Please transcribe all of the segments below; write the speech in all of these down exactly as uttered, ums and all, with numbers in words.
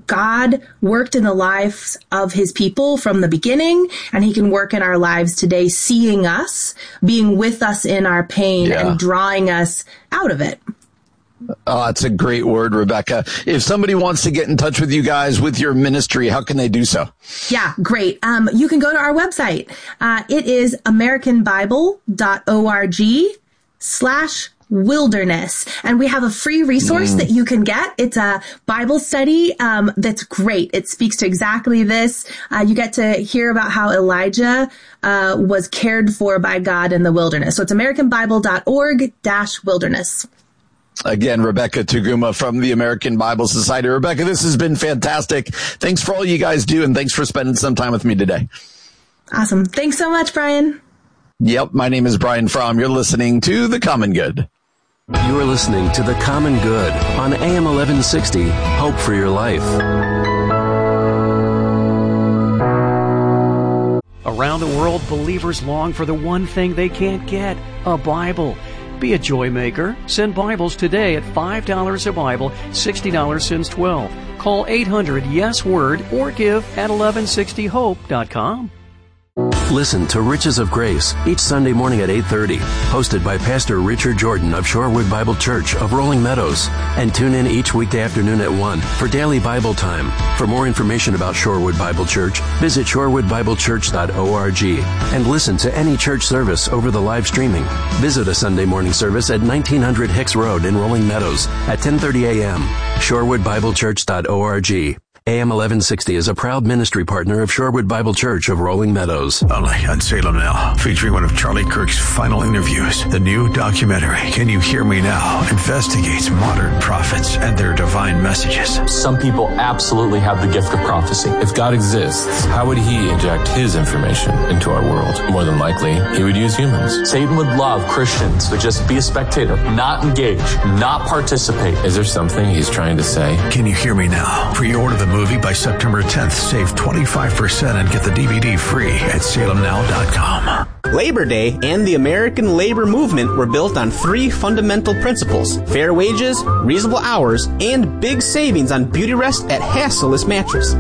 God worked in the lives of his people from the beginning, and he can work in our lives today, seeing us, being with us in our pain, yeah. and drawing us out of it. Oh, that's a great word, Rebecca. If somebody wants to get in touch with you guys with your ministry, how can they do so? Yeah, great. Um, you can go to our website. Uh, it is americanbible.org slash wilderness. And we have a free resource mm. that you can get. It's a Bible study um, that's great. It speaks to exactly this. Uh, you get to hear about how Elijah uh, was cared for by God in the wilderness. So it's americanbible.org dash wilderness. Again, Rebecca Tuguma from the American Bible Society. Rebecca, this has been fantastic. Thanks for all you guys do, and thanks for spending some time with me today. Awesome. Thanks so much, Brian. Yep, my name is Brian Fromm. You're listening to The Common Good. You are listening to The Common Good on A M eleven sixty, Hope for Your Life. Around the world, believers long for the one thing they can't get, a Bible. Be a joy maker. Send Bibles today at five dollars a Bible, sixty dollars since twelve. Call eight hundred yes word or give at eleven sixty hope dot com. Listen to Riches of Grace each Sunday morning at eight thirty, hosted by Pastor Richard Jordan of Shorewood Bible Church of Rolling Meadows. And tune in each weekday afternoon at one for daily Bible time. For more information about Shorewood Bible Church, visit shorewood bible church dot org and listen to any church service over the live streaming. Visit a Sunday morning service at nineteen hundred Hicks Road in Rolling Meadows at ten thirty a.m. shorewood bible church dot org. A M eleven sixty is a proud ministry partner of Shorewood Bible Church of Rolling Meadows. Only on Salem Now, featuring one of Charlie Kirk's final interviews. The new documentary, Can You Hear Me Now?, investigates modern prophets and their divine messages. Some people absolutely have the gift of prophecy. If God exists, how would he inject his information into our world? More than likely, he would use humans. Satan would love Christians to just be a spectator, not engage, not participate. Is there something he's trying to say? Can You Hear Me Now? Pre-order the movie by September tenth. Save twenty-five percent and get the D V D free at salem now dot com. Labor Day and the American labor movement were built on three fundamental principles: fair wages, reasonable hours, and big savings on Beautyrest at Hassellus Mattress.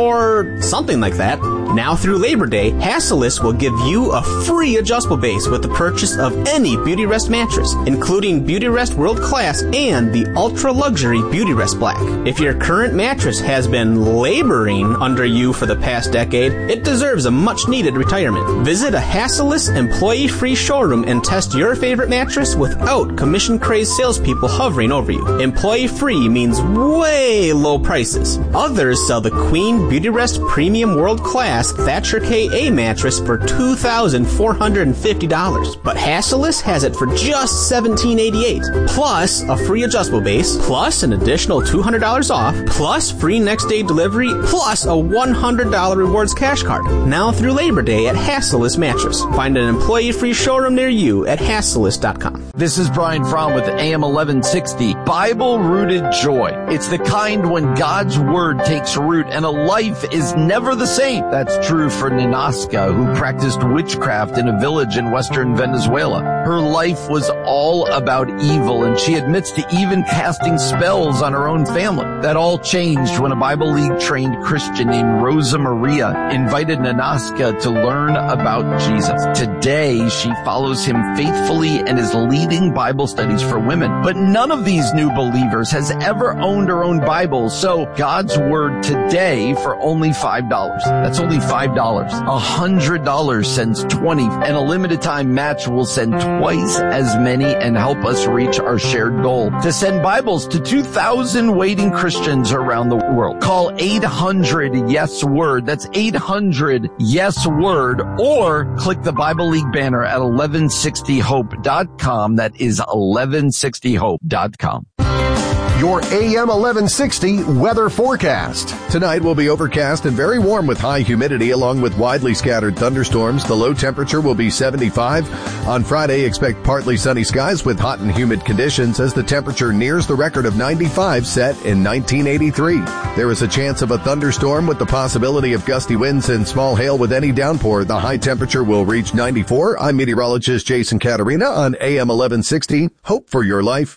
Or something like that. Now through Labor Day, Hassellus will give you a free adjustable base with the purchase of any Beautyrest mattress, including Beautyrest World Class and the ultra luxury Beautyrest Black. If your current mattress has been laboring under you for the past decade, it deserves a much needed retirement. Visit a Hassellus employee-free showroom and test your favorite mattress without commission-crazed salespeople hovering over you. Employee-free means way low prices. Others sell the Queen Beautyrest Premium World Class Thatcher K A mattress for two thousand four hundred fifty dollars. But Hassellus has it for just seventeen eighty-eight, plus a free adjustable base, plus an additional two hundred dollars off, plus free next day delivery, plus a one hundred dollars rewards cash card. Now through Labor Day at Hassellus Mattress. Find an employee-free showroom near you at hassellus dot com. This is Brian Fromm with A M eleven sixty. Bible-rooted joy. It's the kind when God's word takes root and a life is never the same. That's true for Ninaska, who practiced witchcraft in a village in western Venezuela. Her life was all about evil, and she admits to even casting spells on her own family. That all changed when a Bible League-trained Christian named Rosa Maria invited Ninaska to learn about Jesus. Today, she follows him faithfully and is leading Bible studies for women. But none of these new believers has ever owned her own Bible, so God's Word today for only five dollars. That's only five dollars. one hundred dollars sends twenty, and a limited time match will send twice as many and help us reach our shared goal to send Bibles to two thousand waiting Christians around the world. Call eight hundred yes word. That's eight hundred yes word, or click the Bible League banner at eleven sixty hope dot com. That is eleven sixty hope dot com. Your A M eleven sixty weather forecast. Tonight will be overcast and very warm with high humidity along with widely scattered thunderstorms. The low temperature will be seventy-five. On Friday, expect partly sunny skies with hot and humid conditions as the temperature nears the record of ninety-five set in nineteen eighty-three. There is a chance of a thunderstorm with the possibility of gusty winds and small hail with any downpour. The high temperature will reach ninety-four. I'm meteorologist Jason Caterina on A M eleven sixty. Hope for your life.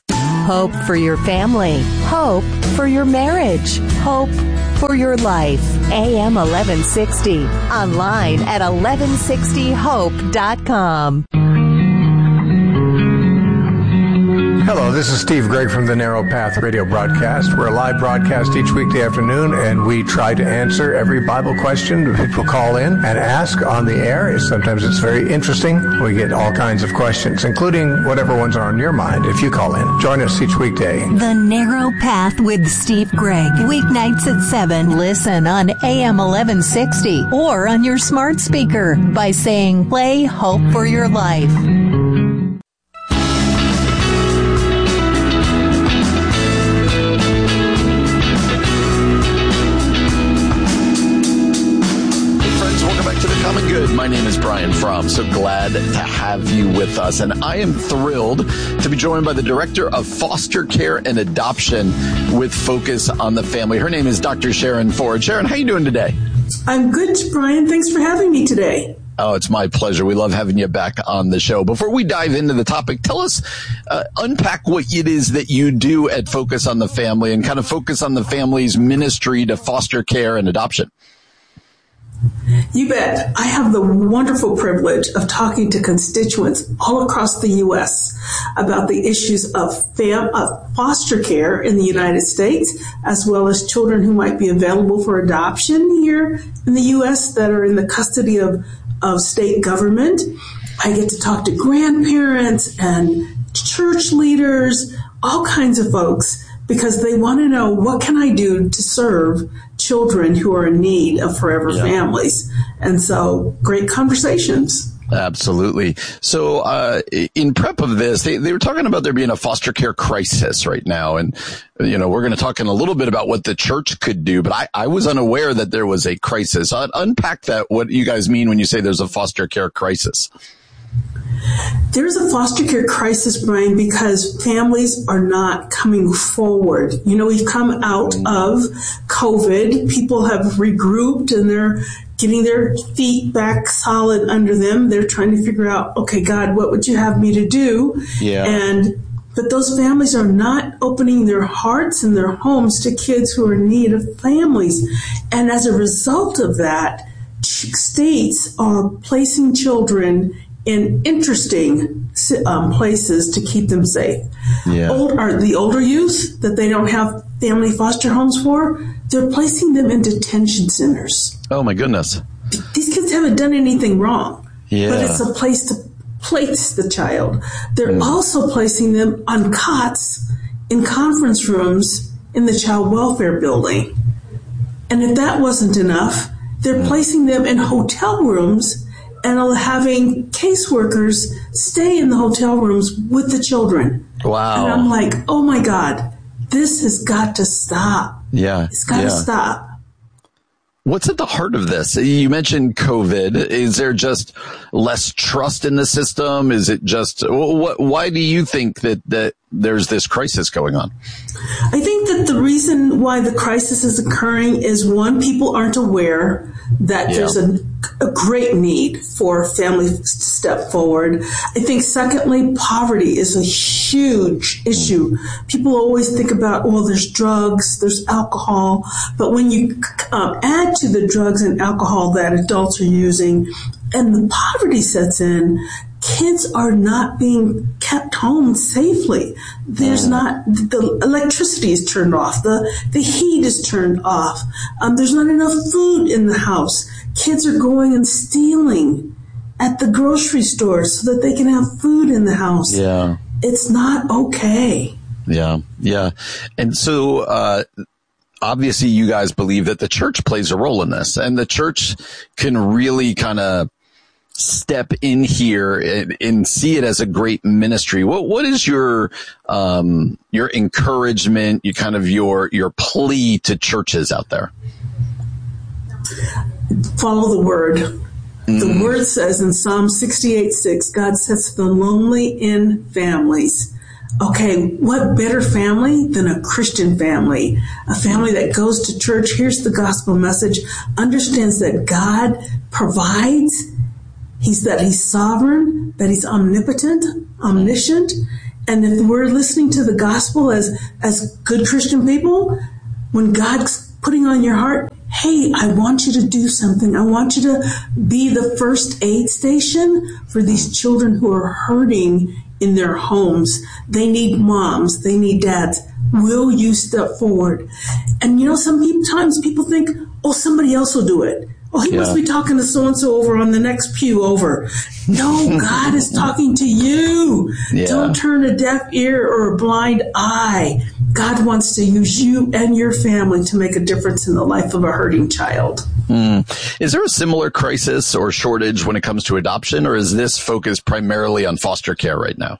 hope for your family, hope for your marriage, hope for your life. A M eleven sixty. Online at eleven sixty hope dot com. Hello, this is Steve Gregg from the Narrow Path radio broadcast. We're a live broadcast each weekday afternoon, and we try to answer every Bible question that people call in and ask on the air. Sometimes it's very interesting. We get all kinds of questions, including whatever ones are on your mind if you call in. Join us each weekday. The Narrow Path with Steve Gregg. Weeknights at seven. Listen on A M eleven sixty or on your smart speaker by saying, play Hope for Your Life. Good. My name is Brian Fromm. So glad to have you with us. And I am thrilled to be joined by the Director of Foster Care and Adoption with Focus on the Family. Her name is Doctor Sharon Ford. Sharon, how are you doing today? I'm good, Brian. Thanks for having me today. Oh, it's my pleasure. We love having you back on the show. Before we dive into the topic, tell us, uh, unpack what it is that you do at Focus on the Family and kind of focus on the family's ministry to foster care and adoption. You bet. I have the wonderful privilege of talking to constituents all across the U S about the issues of, fam- of foster care in the United States, as well as children who might be available for adoption here in the U S that are in the custody of, of state government. I get to talk to grandparents and church leaders, all kinds of folks, because they want to know, what can I do to serve children who are in need of forever yeah. families? And so, great conversations. Absolutely. So, uh, in prep of this, they, they were talking about there being a foster care crisis right now. And, you know, we're going to talk in a little bit about what the church could do, but I, I was unaware that there was a crisis. Uh, unpack that, what you guys mean when you say there's a foster care crisis. There's a foster care crisis, Brian, because families are not coming forward. You know, we've come out of COVID. People have regrouped and they're getting their feet back solid under them. They're trying to figure out, okay, God, what would you have me to do? Yeah. And but those families are not opening their hearts and their homes to kids who are in need of families. And as a result of that, states are placing children in interesting um, places to keep them safe. Yeah. Old, are the older youth that they don't have family foster homes for, they're placing them in detention centers. Oh, my goodness. These kids haven't done anything wrong, yeah. but it's a place to place the child. They're mm. also placing them on cots in conference rooms in the child welfare building. And if that wasn't enough, they're mm. placing them in hotel rooms and having caseworkers stay in the hotel rooms with the children. Wow. And I'm like, oh my God, this has got to stop. Yeah. It's got yeah. to stop. What's at the heart of this? You mentioned COVID. Is there just less trust in the system? Is it just, what, why do you think that, that there's this crisis going on? I think that the reason why the crisis is occurring is, one, people aren't aware that yeah. there's a, a great need for families to step forward. I think, secondly, poverty is a huge issue. People always think about, well, there's drugs, there's alcohol, but when you um, add to the drugs and alcohol that adults are using, and the poverty sets in, kids are not being kept home safely. There's not, the electricity is turned off. The, the heat is turned off. Um, there's not enough food in the house. Kids are going and stealing at the grocery store so that they can have food in the house. Yeah. It's not okay. Yeah. Yeah. And so, uh, obviously you guys believe that the church plays a role in this, and the church can really kind of step in here and, and see it as a great ministry. What what is your um your encouragement, you kind of your your plea to churches out there? Follow the word. Mm. The word says in Psalm sixty-eight six, God sets the lonely in families. Okay, what better family than a Christian family? A family that goes to church, hears the gospel message, understands that God provides, He's that he's sovereign, that he's omnipotent, omniscient, And if we're listening to the gospel as, as good Christian people, when God's putting on your heart, hey, I want you to do something. I want you to be the first aid station for these children who are hurting in their homes. They need moms. They need dads. Will you step forward? And you know, sometimes people think, oh, somebody else will do it. Oh, he yeah. must be talking to so-and-so over on the next pew over. No, God is talking to you. Yeah. Don't turn a deaf ear or a blind eye. God wants to use you and your family to make a difference in the life of a hurting child. Mm. Is there a similar crisis or shortage when it comes to adoption, or is this focused primarily on foster care right now?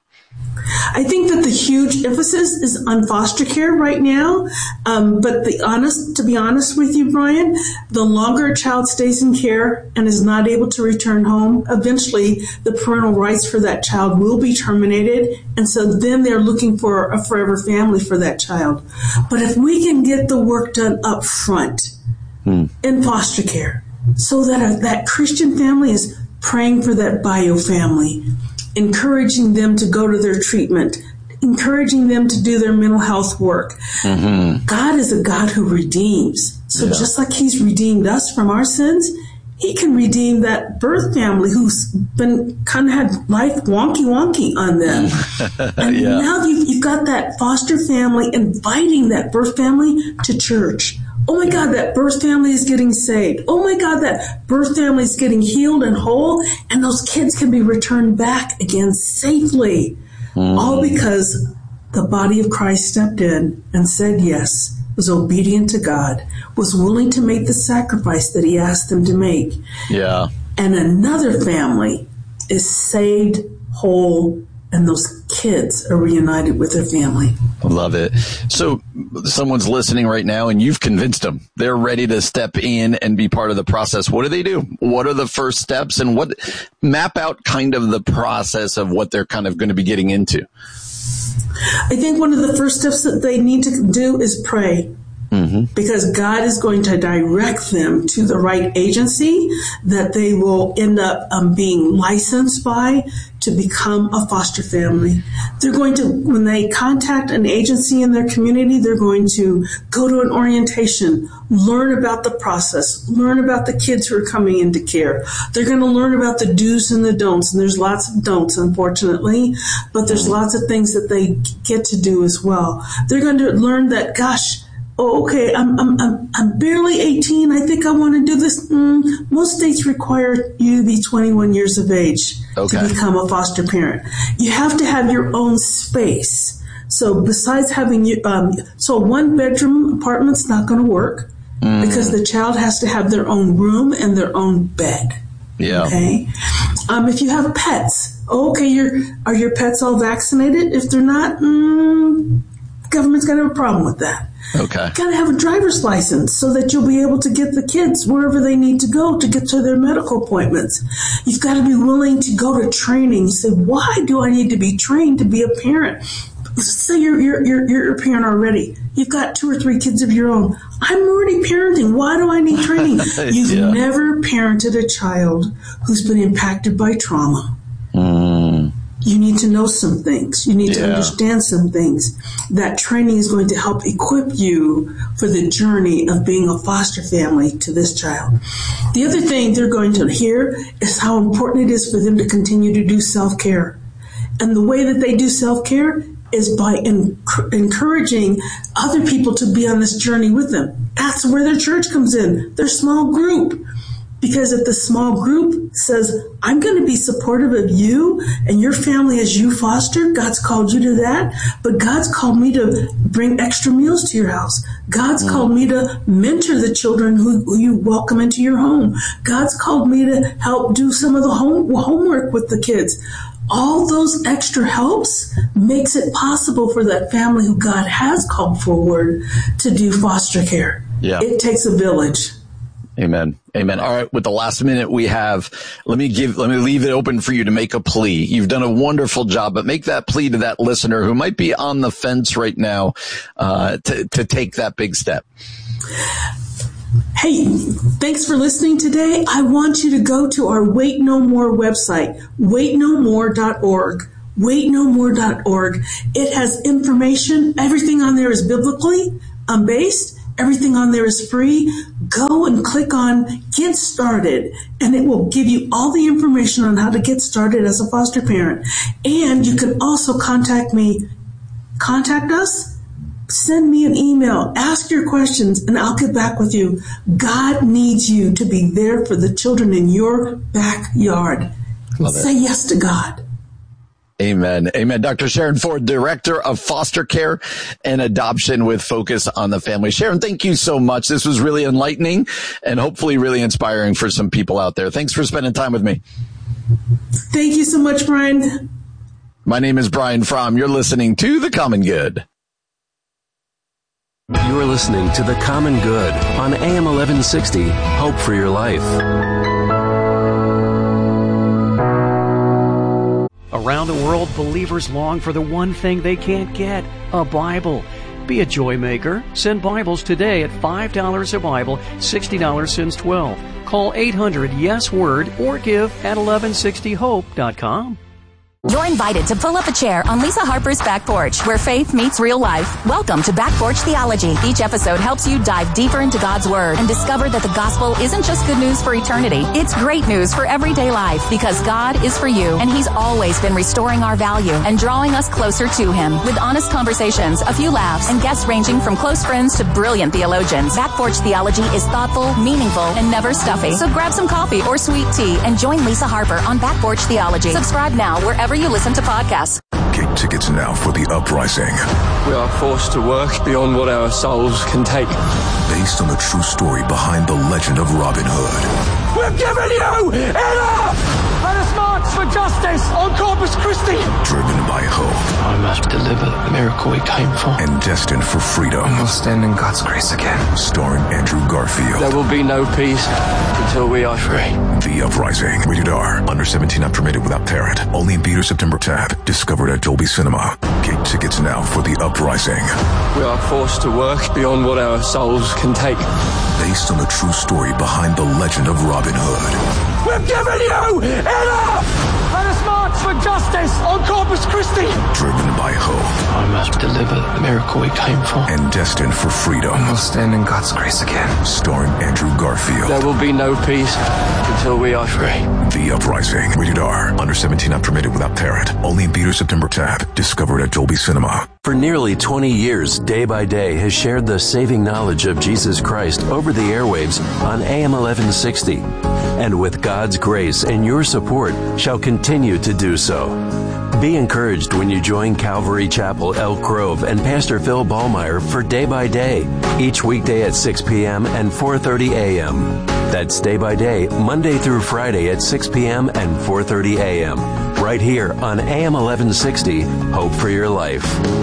I think that the huge emphasis is on foster care right now. Um, but the honest, to be honest with you, Brian, the longer a child stays in care and is not able to return home, eventually the parental rights for that child will be terminated. And so then they're looking for a forever family for that child. But if we can get the work done up front hmm. in foster care, so that a, that Christian family is praying for that bio family, encouraging them to go to their treatment, encouraging them to do their mental health work. Mm-hmm. God is a God who redeems. So yeah. just like he's redeemed us from our sins, he can redeem that birth family who's been kind of had life wonky wonky on them. And yeah. now you've, you've got that foster family inviting that birth family to church. Oh my God, that birth family is getting saved. Oh my God, that birth family is getting healed and whole, and those kids can be returned back again safely. Mm. All because the body of Christ stepped in and said yes, was obedient to God, was willing to make the sacrifice that he asked them to make. Yeah. And another family is saved, whole, and those kids are reunited with their family. Love it. So someone's listening right now and you've convinced them. They're ready to step in and be part of the process. What do they do? What are the first steps, and what map out kind of the process of what they're kind of going to be getting into? I think one of the first steps that they need to do is pray. Mm-hmm. Because God is going to direct them to the right agency that they will end up um, being licensed by to become a foster family. They're going to, when they contact an agency in their community, they're going to go to an orientation, learn about the process, learn about the kids who are coming into care. They're going to learn about the do's and the don'ts, and there's lots of don'ts, unfortunately, but there's lots of things that they get to do as well. They're going to learn that, gosh, oh, okay, I'm, I'm, I'm, I'm barely eighteen. I think I want to do this. Mm, most states require you to be twenty-one years of age okay. to become a foster parent. You have to have your own space. So besides having you, um, so a one bedroom apartment's not going to work mm. because the child has to have their own room and their own bed. Yeah. Okay. Um, if you have pets, oh, okay, your are your pets all vaccinated? If they're not, mm, government's going to have a problem with that. Okay. You've got to have a driver's license so that you'll be able to get the kids wherever they need to go to get to their medical appointments. You've got to be willing to go to training. You say, why do I need to be trained to be a parent? Say you're, you're, you're, you're a parent already. You've got two or three kids of your own. I'm already parenting. Why do I need training? You've yeah. never parented a child who's been impacted by trauma. Mm. You need to know some things. You need yeah. to understand some things. That training is going to help equip you for the journey of being a foster family to this child. The other thing they're going to hear is how important it is for them to continue to do self-care. And the way that they do self-care is by en- encouraging other people to be on this journey with them. That's where their church comes in, their small group. Because if the small group says, I'm going to be supportive of you and your family as you foster, God's called you to that, but God's called me to bring extra meals to your house. God's mm. called me to mentor the children who, who you welcome into your home. God's called me to help do some of the home, homework with the kids. All those extra helps makes it possible for that family who God has called forward to do foster care. Yeah. It takes a village. Amen. Amen. All right. With the last minute we have, let me give, let me leave it open for you to make a plea. You've done a wonderful job, but make that plea to that listener who might be on the fence right now, uh, to, to take that big step. Hey, thanks for listening today. I want you to go to our Wait No More website, wait no more dot org. wait no more dot org. It has information. Everything on there is biblically um, based. Everything on there is free. Go and click on Get Started, and it will give you all the information on how to get started as a foster parent. And you can also contact me. Contact us. Send me an email. Ask your questions, and I'll get back with you. God needs you to be there for the children in your backyard. Love Say it. yes to God. Amen. Amen. Doctor Sharon Ford, Director of Foster Care and Adoption with Focus on the Family. Sharon, thank you so much. This was really enlightening and hopefully really inspiring for some people out there. Thanks for spending time with me. Thank you so much, Brian. My name is Brian Fromm. You're listening to The Common Good. You are listening to The Common Good on A M eleven sixty, Hope for Your Life. Around the world, believers long for the one thing they can't get, a Bible. Be a joy maker. Send Bibles today at five dollars a Bible, sixty dollars since twelve. Call eight hundred yes word or give at eleven sixty hope dot com. You're invited to pull up a chair on Lisa Harper's Back Porch, where faith meets real life. Welcome to Back Porch Theology. Each episode helps you dive deeper into God's Word and discover that the gospel isn't just good news for eternity. It's great news for everyday life, because God is for you, and He's always been restoring our value and drawing us closer to Him. With honest conversations, a few laughs, and guests ranging from close friends to brilliant theologians, Back Porch Theology is thoughtful, meaningful, and never stuffy. So grab some coffee or sweet tea and join Lisa Harper on Back Porch Theology. Subscribe now wherever you listen to podcasts. Get tickets now for The Uprising. We are forced to work beyond what our souls can take. Based on the true story behind the legend of Robin Hood. We're giving you enough! Let us march for justice on Corpus Christi! Driven by hope. I must deliver the miracle we came for. And destined for freedom. We'll stand in God's grace again. Starring Andrew Garfield. There will be no peace until we are free. The Uprising. Rated R. Under seventeen, not permitted without parent. Only in theater September tenth. Discovered at Dolby Cinema. Get tickets now for The Uprising. We are forced to work beyond what our souls can take. Based on the true story behind the legend of Robin Hood. We're giving you enough! Let us march for justice on Corpus Christi! Driven by hope. I must deliver the miracle we came for. And destined for freedom. We'll stand in God's grace again. Starring Andrew Garfield. There will be no peace until we are free. The Uprising. Rated R. Under seventeen, not permitted without parent. Only in theater September tenth. Discovered at Dolby Cinema. For nearly twenty years, Day by Day has shared the saving knowledge of Jesus Christ over the airwaves on A M eleven sixty. And with God's grace and your support, shall continue to do so. Be encouraged when you join Calvary Chapel, Elk Grove, and Pastor Phil Ballmeyer for Day by Day, each weekday at six p.m. and four thirty a.m. That's Day by Day, Monday through Friday at six p.m. and four thirty a.m. right here on A M eleven sixty, Hope for Your Life.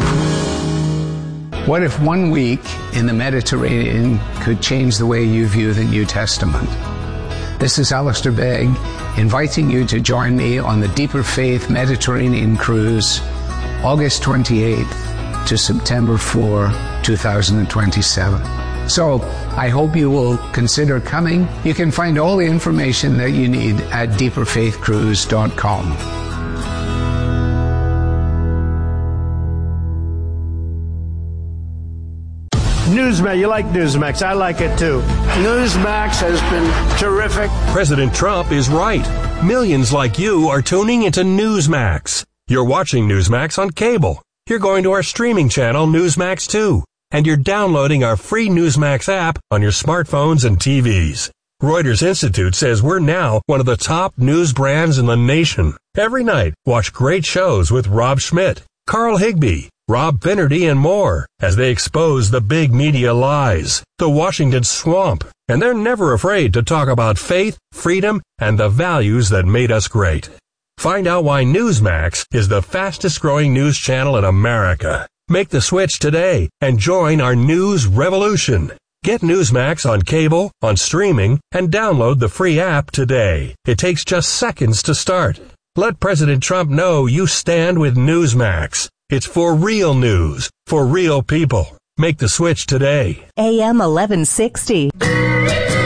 What if one week in the Mediterranean could change the way you view the New Testament? This is Alistair Begg, inviting you to join me on the Deeper Faith Mediterranean Cruise, August twenty-eighth to September fourth, twenty twenty-seven. So, I hope you will consider coming. You can find all the information that you need at deeper faith cruise dot com. Newsmax, you like Newsmax. I like it too. Newsmax has been terrific. President Trump is right. Millions like you are tuning into Newsmax. You're watching Newsmax on cable. You're going to our streaming channel, Newsmax two. And you're downloading our free Newsmax app on your smartphones and T Vs. Reuters Institute says we're now one of the top news brands in the nation. Every night, watch great shows with Rob Schmidt, Carl Higbee, Rob Finnerty, and more as they expose the big media lies, the Washington swamp, and they're never afraid to talk about faith, freedom, and the values that made us great. Find out why Newsmax is the fastest growing news channel in America. Make the switch today and join our news revolution. Get Newsmax on cable, on streaming, and download the free app today. It takes just seconds to start. Let President Trump know you stand with Newsmax. It's for real news, for real people. Make the switch today. A M eleven sixty.